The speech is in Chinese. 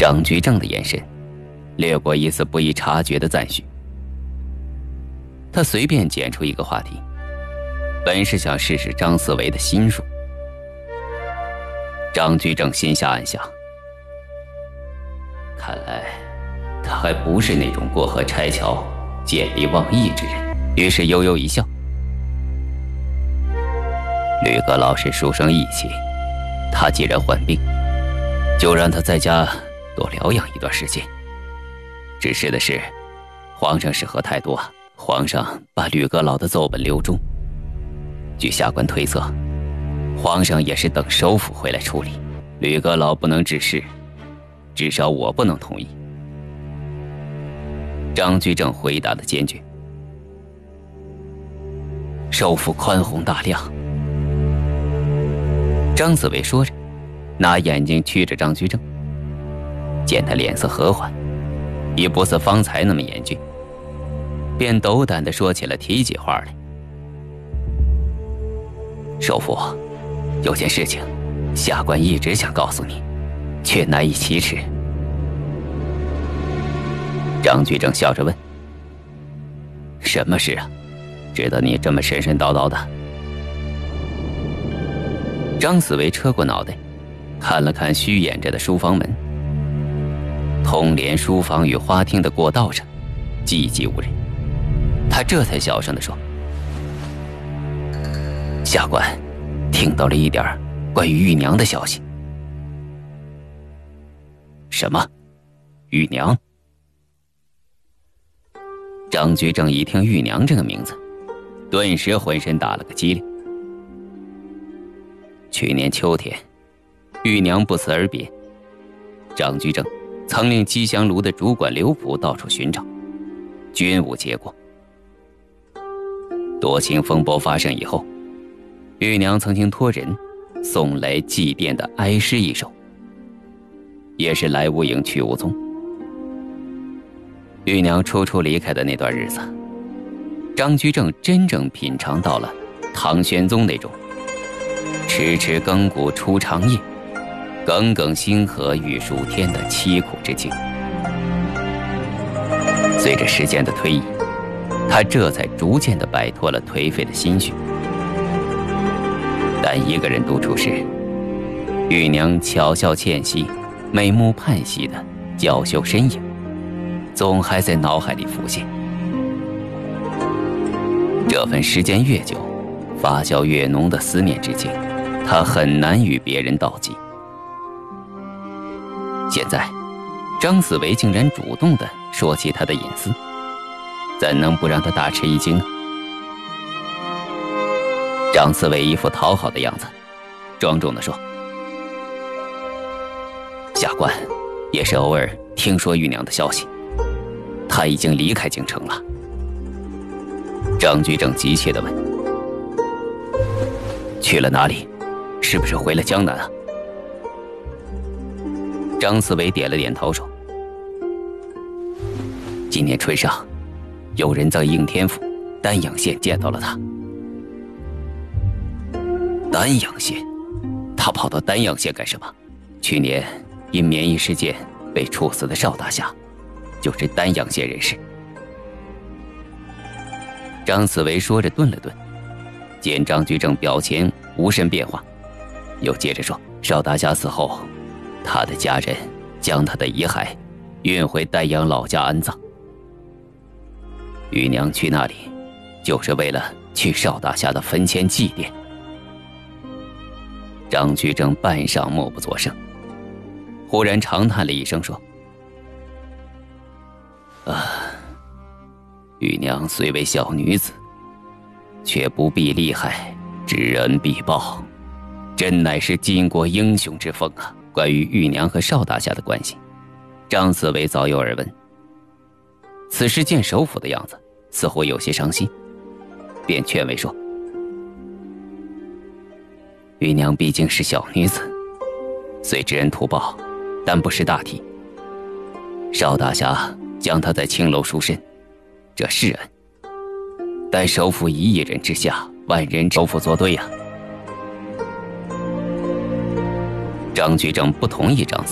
张居正的眼神掠过一丝不易察觉的赞许。他随便捡出一个话题，本是想试试张思维的心术。张居正心下暗想，看来他还不是那种过河拆桥、见利忘义之人，于是悠悠一笑。吕阁老是书生义气，他既然患病，就让他在家多疗养一段时间。只是的是，皇上是喝太多，皇上把吕阁老的奏本留中。据下官推测，皇上也是等首辅回来处理，吕阁老不能致仕，至少我不能同意。张居正回答的坚决。首辅宽宏大量。张子伟说着，拿眼睛觑着张居正，见他脸色和缓，已不似方才那么严峻，便斗胆地说起了题起话来。首辅，有件事情，下官一直想告诉你，却难以启齿。张居正笑着问：什么事啊？知道你这么神神叨叨的。张子维车过脑袋，看了看虚掩着的书房门，通连书房与花厅的过道上寂寂无人。他这才小声地说：下官听到了一点关于玉娘的消息。什么？玉娘？张居正一听玉娘这个名字，顿时浑身打了个激灵。去年秋天，玉娘不辞而别，张居正曾令吉祥炉的主管刘普到处寻找，均无结果。多情风波发生以后，玉娘曾经托人送来祭奠的哀诗一首，也是来无影去无踪。玉娘初初离开的那段日子，张居正真正品尝到了唐玄宗那种迟迟更鼓初长夜，耿耿星河欲曙天的凄苦之境。随着时间的推移，他这才逐渐地摆脱了颓废的心绪。但一个人独处时，玉娘巧笑倩兮、美目盼兮的娇羞身影，总还在脑海里浮现。这份时间越久，发酵越浓的思念之情，他很难与别人道及。现在，张子维竟然主动地说起他的隐私，怎能不让他大吃一惊呢？张子维一副讨好的样子，庄重地说：下官也是偶尔听说玉娘的消息，她已经离开京城了。张居正急切地问：去了哪里？是不是回了江南啊？张思维点了点头说：今年春上，有人在应天府丹阳县见到了他。丹阳县？他跑到丹阳县干什么？去年因免疫事件被处死的邵大侠，就是丹阳县人士。张思维说着顿了顿，见张居正表情无甚变化，又接着说：邵大侠死后，他的家人将他的遗骸运回丹阳老家安葬。玉娘去那里，就是为了去邵大侠的坟前祭奠。张居正半晌默不作声，忽然长叹了一声说：玉娘虽为小女子，却不必厉害，知恩必报，真乃是巾帼英雄之风啊！关于玉娘和邵大侠的关系，张子维早有耳闻。此时见首辅的样子，似乎有些伤心，便劝慰说：玉娘毕竟是小女子，虽知恩图报，但不识大体。邵大侠将她在青楼赎身，这是恩，但首辅一亿人之下，万人首辅作对呀。张居正不同意张